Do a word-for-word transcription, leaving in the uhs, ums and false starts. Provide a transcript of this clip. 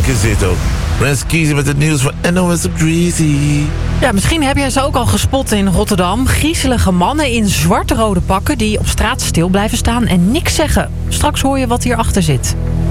zeker zitten ook. Rens Kiezen met het nieuws van N O S op Greasy. Ja, misschien heb jij ze ook al gespot in Rotterdam. Griezelige mannen in zwarte-rode pakken die op straat stil blijven staan en niks zeggen. Straks hoor je wat hierachter zit.